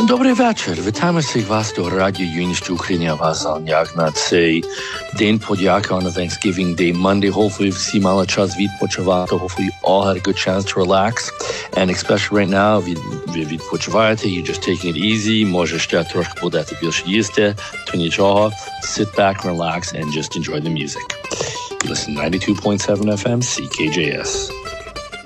Добрий вечір. Вітаємо всіх вас до Радіо Юність Україна. Вас як на цей День подяки on a Thanksgiving Day Monday. Hopefully всі мали час відпочивати. Hopefully you all had a good chance to relax. And especially right now, ви відпочиваєте, you're just taking it easy. Може ще трошки будете більше їсти. То нічого. Sit back, relax, and just enjoy the music. You listen to 92.7 FM CKJS.